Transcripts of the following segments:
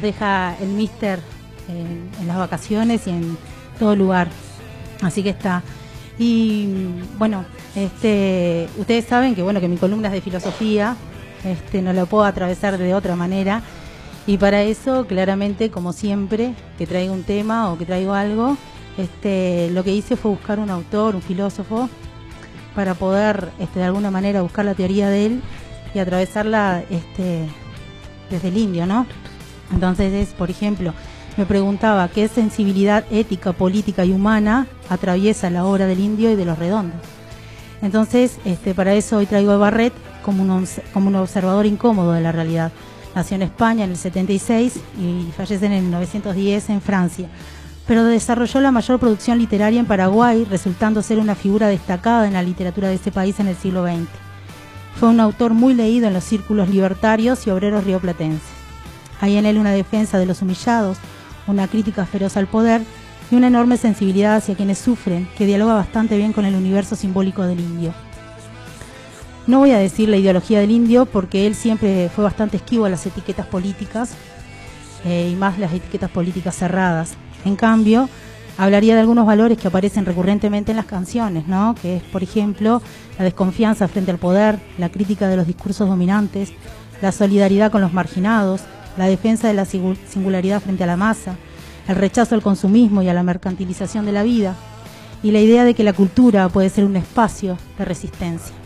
deja el míster en las vacaciones y en todo lugar. Así que está. Y bueno, ustedes saben que bueno que mi columna es de filosofía, no la puedo atravesar de otra manera. Y para eso, claramente, como siempre, que traigo un tema o que traigo algo, lo que hice fue buscar un autor, un filósofo, para poder, de alguna manera, buscar la teoría de él y atravesarla desde el indio, ¿no? Entonces, por ejemplo, me preguntaba qué sensibilidad ética, política y humana atraviesa la obra del indio y de los redondos. Entonces, para eso hoy traigo a Barret como un observador incómodo de la realidad. Nació en España en el 76 y fallece en el 1910 en Francia, pero desarrolló la mayor producción literaria en Paraguay, resultando ser una figura destacada en la literatura de ese país en el siglo XX. Fue un autor muy leído en los círculos libertarios y obreros rioplatenses. Hay en él una defensa de los humillados, una crítica feroz al poder y una enorme sensibilidad hacia quienes sufren, que dialoga bastante bien con el universo simbólico del indio. No voy a decir la ideología del indio porque él siempre fue bastante esquivo a las etiquetas políticas y más las etiquetas políticas cerradas. En cambio, hablaría de algunos valores que aparecen recurrentemente en las canciones, ¿no? Que es, por ejemplo, la desconfianza frente al poder, la crítica de los discursos dominantes, la solidaridad con los marginados, la defensa de la singularidad frente a la masa, el rechazo al consumismo y a la mercantilización de la vida, y la idea de que la cultura puede ser un espacio de resistencia.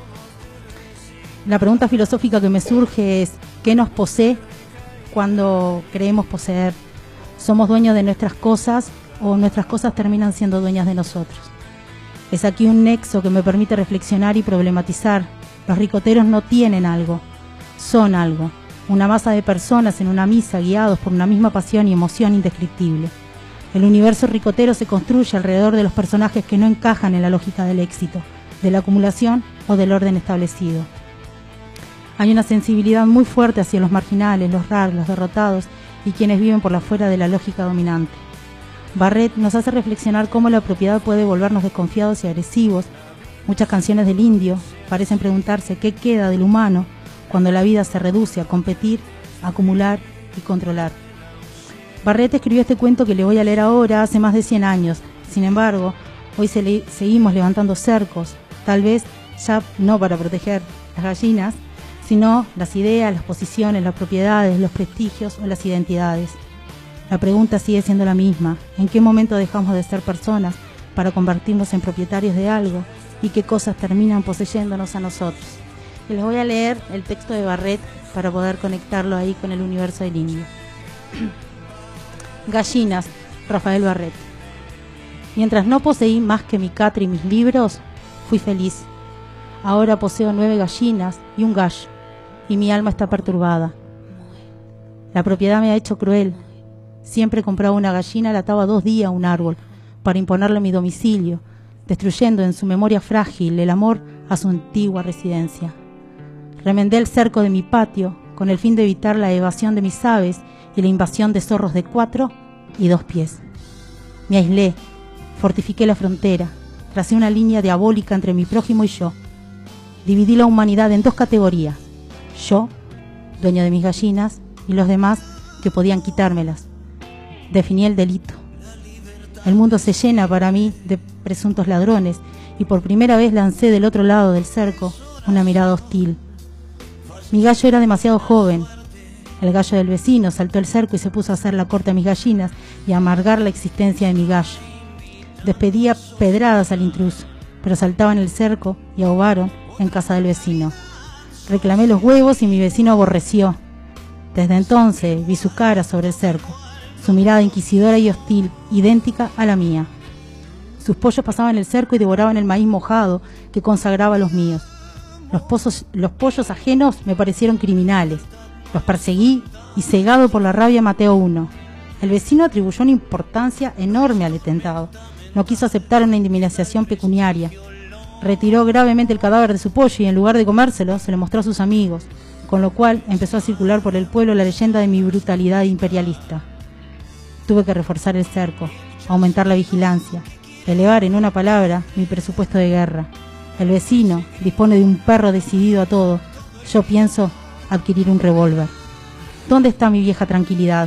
La pregunta filosófica que me surge es, ¿qué nos posee cuando creemos poseer? ¿Somos dueños de nuestras cosas o nuestras cosas terminan siendo dueñas de nosotros? Es aquí un nexo que me permite reflexionar y problematizar. Los ricoteros no tienen algo, son algo. Una masa de personas en una misa guiados por una misma pasión y emoción indescriptible. El universo ricotero se construye alrededor de los personajes que no encajan en la lógica del éxito, de la acumulación o del orden establecido. Hay una sensibilidad muy fuerte hacia los marginales, los raros, los derrotados y quienes viven por la fuera de la lógica dominante. Barret nos hace reflexionar cómo la propiedad puede volvernos desconfiados y agresivos. Muchas canciones del indio parecen preguntarse qué queda del humano cuando la vida se reduce a competir, acumular y controlar. Barret escribió este cuento que le voy a leer ahora hace más de 100 años. Sin embargo, hoy seguimos levantando cercos, tal vez ya no para proteger las gallinas, sino las ideas, las posiciones, las propiedades, los prestigios o las identidades. La pregunta sigue siendo la misma: ¿en qué momento dejamos de ser personas para convertirnos en propietarios de algo y qué cosas terminan poseyéndonos a nosotros? Y les voy a leer el texto de Barret para poder conectarlo ahí con el universo del indio. Gallinas, Rafael Barret. Mientras no poseí más que mi catre y mis libros, fui feliz. Ahora poseo 9 gallinas y un gallo, y mi alma está perturbada. La propiedad me ha hecho cruel. Siempre compraba una gallina, la ataba 2 días a un árbol para imponerle a mi domicilio, destruyendo en su memoria frágil el amor a su antigua residencia. Remendé el cerco de mi patio con el fin de evitar la evasión de mis aves y la invasión de zorros de 4 y 2 pies. Me aislé, fortifiqué la frontera, tracé una línea diabólica entre mi prójimo y yo. Dividí la humanidad en 2 categorías: yo, dueño de mis gallinas, y los demás que podían quitármelas. Definí el delito. El mundo se llena para mí de presuntos ladrones y por primera vez lancé del otro lado del cerco una mirada hostil. Mi gallo era demasiado joven. El gallo del vecino saltó el cerco y se puso a hacer la corte a mis gallinas y a amargar la existencia de mi gallo. Despedía pedradas al intruso, pero saltaban el cerco y ahogaron en casa del vecino. Reclamé los huevos y mi vecino aborreció. Desde entonces vi su cara sobre el cerco, su mirada inquisidora y hostil, idéntica a la mía. Sus pollos pasaban el cerco y devoraban el maíz mojado que consagraba a los míos. Los pollos ajenos me parecieron criminales. Los perseguí y, cegado por la rabia, maté a uno. El vecino atribuyó una importancia enorme al atentado. No quiso aceptar una indemnización pecuniaria. Retiró gravemente el cadáver de su pollo y en lugar de comérselo se lo mostró a sus amigos, con lo cual empezó a circular por el pueblo la leyenda de mi brutalidad imperialista. Tuve que reforzar el cerco, aumentar la vigilancia, elevar, en una palabra, mi presupuesto de guerra. El vecino dispone de un perro decidido a todo. Yo pienso adquirir un revólver. ¿Dónde está mi vieja tranquilidad?